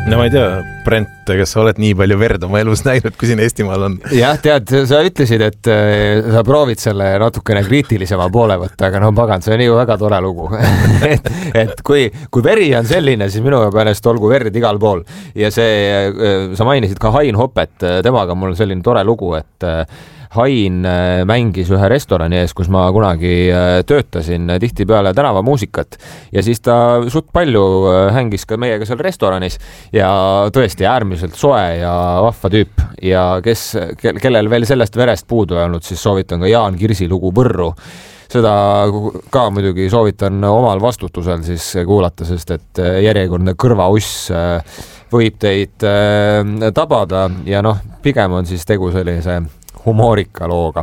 No ma ei tea, Brent, kas sa oled nii palju verd oma elus näinud, kui siin Eestimaal on? Jah, tead, sa ütlesid, et sa proovid selle natukene kriitilisema poole võtta, aga no pagan, see on ju väga tore lugu. et kui veri on selline, siis minu pärast olgu verd igal pool. Ja see, sa mainisid ka Hain Hopet, temaga mul on selline tore lugu, et Hain mängis ühe restorani ees, kus ma kunagi töötasin tihtipeale tänavamuusikat ja siis ta suht palju hängis ka meiega seal restoranis ja tõesti äärmiselt soe ja vahva tüüp ja kellel veel sellest verest puudu ei olnud, siis soovitan ka Jaan Kirsi lugu Võrru. Seda ka muidugi soovitan omal vastutusel siis kuulata, sest et järjekordne kõrvauss võib teid tabada ja pigem on siis tegu sellise humoorika looga.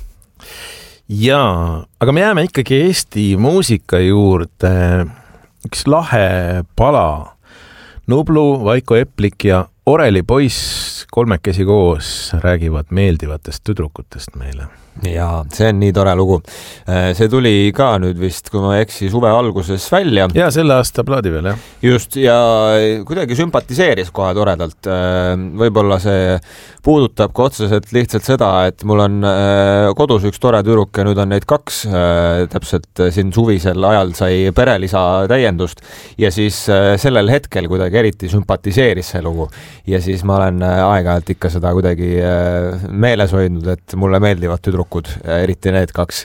Jaa, aga me jääme ikkagi Eesti muusika juurde. Üks lahe pala. Nublu, Vaiko Eplik ja Oreli poiss kolmekesi koos räägivad meeldivatest tüdrukutest meile. Jaa, see on nii tore lugu. See tuli ka nüüd vist, kui ma eksi, suve alguses välja. Jaa, selle aasta plaadi veel, jah. Just, ja kuidagi sümpatiseeris kohe toredalt. Võib-olla see puudutab ka otseselt lihtsalt seda, et mul on kodus üks tore tüdruk ja nüüd on neid kaks. Täpselt siin suvisel ajal sai perelisa täiendust ja siis sellel hetkel kuidagi eriti sümpatiseeris see lugu. Ja siis ma olen aeg-ajalt ikka seda kuidagi meeles hoidnud, et mulle meeldivad tüdrukud, eriti need kaks.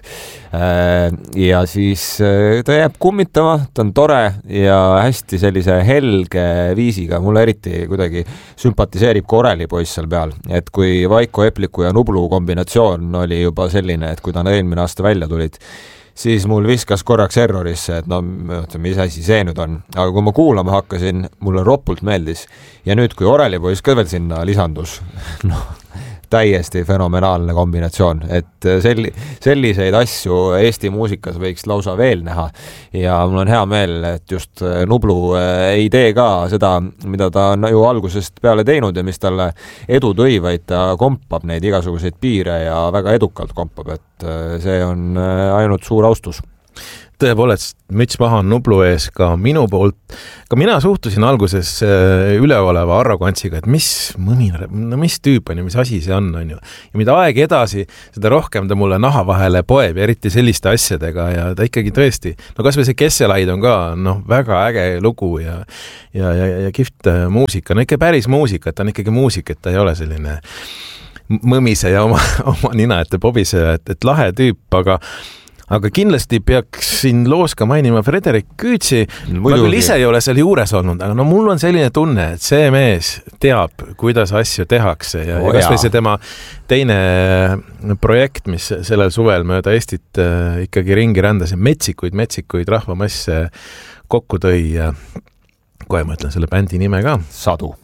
Ja siis ta jääb kummitama, ta on tore ja hästi sellise helge viisiga. Mulle eriti kuidagi sümpatiseerib ka Oreli poiss seal peal. Et kui Vaiko Epliku ja Nublu kombinatsioon oli juba selline, et kui ta eelmine aasta välja tulid, siis mul viskas korraks errorisse, et mis asi see nüüd on. Aga kui ma kuulama hakkasin, mulle ropult meeldis. Ja nüüd, kui Oreli poiss ka veel sinna lisandus, täiesti fenomenaalne kombinatsioon, et selliseid asju Eesti muusikas võiks lausa veel näha ja mul on hea meel, et just Nublu ei tee ka seda, mida ta on ju algusest peale teinud ja mis talle edu tõi, vaid ta kompab neid igasuguseid piire ja väga edukalt kompab, et see on ainult suur austus. Tõepoolest, müts maha on Nublu ees ka minu poolt. Ka mina suhtusin alguses üleoleva arrogantsiga, et mis tüüp on ja mis asi see on ju. Ja mida aeg edasi, seda rohkem ta mulle naha vahele poeb, eriti selliste asjadega ja ta ikkagi tõesti, kas või see Kesselaid on ka väga äge lugu ja kihvt muusika. Ikka päris muusika, ta on ikkagi muusik, et ta ei ole selline mõmise ja oma nina ette pobise, et lahe tüüp, aga kindlasti peaks siin loos ka mainima Frederik Küütsi. Ma küll ise ei ole seal juures olnud, aga mul on selline tunne, et see mees teab, kuidas asju tehakse ja kas või see tema teine projekt, mis sellel suvel mööda Eestit ikkagi ringi rändas ja metsikuid rahvamasse kokku tõi ja kohe ma ütlen selle bändi nime ka. Sadu.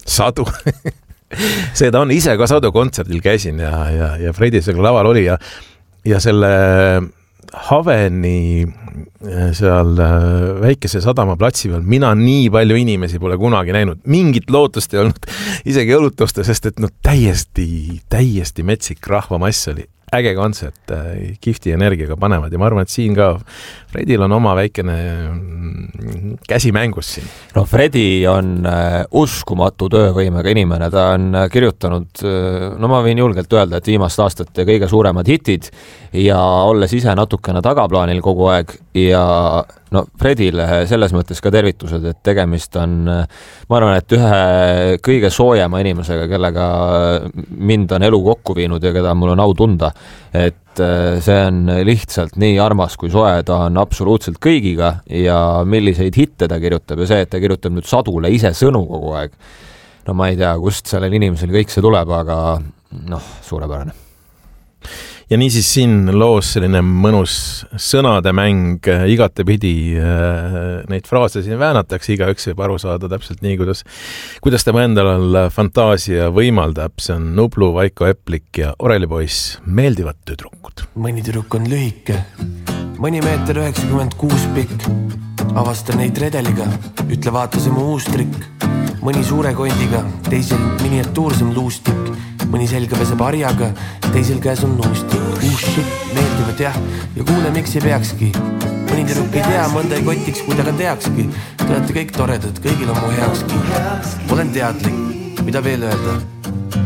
Seda on ise ka Sadu kontserdil käisin ja Fredi seal laval oli ja selle Haveni seal väikese sadama platsi peal mina nii palju inimesi pole kunagi näinud. Mingit lootust ei olnud isegi õlutuste, sest et täiesti metsik rahvamass oli. Äge kontsert, kihvti energiaga panevad ja ma arvan, et siin ka Fredil on oma väikene käsi mängus siin. Fredi on uskumatu töövõimega inimene, ta on kirjutanud, ma võin julgelt öelda, et viimast aastate kõige suuremad hitid ja olles ise natukene tagaplaanil kogu aeg ja Fredile selles mõttes ka tervitused, et tegemist on, ma arvan, et ühe kõige soojema inimesega, kellega mind on elu kokku viinud ja keda mul on au tunda, et see on lihtsalt nii armas kui soe, ta on absoluutselt kõigiga ja milliseid hitte ta kirjutab ja see, et ta kirjutab nüüd Sadule ise sõnu kogu aeg. Ma ei tea, kust sellel inimesel kõik see tuleb, aga suurepärane. Ja niisiis siin loos selline mõnus sõnade mäng, igatepidi neid fraase siin väänatakse, igaüks võib aru saada täpselt nii, kuidas tema endal fantaasia võimaldab. See on Nublu, Vaiko Eplik ja Oreli poiss, meeldivad tüdrukud. Mõni tüdruk on lühike, mõni meeter 96 pikk. Avasta neid redeliga, ütle vaata see mu uus trikk. Mõni suure kondiga, teisel miniatuursem luustik. Mõni selga peseb harjaga, teisel käes on nuustik. Shit, meeldivad jah, ja kuule, miks ei peakski. mõni tüdruk ei tea, mõnda ei kotiks, kui ta ka teakski. Te olete kõik toredad, kõigil on mu heakski. Olen teadlik, mida veel öelda.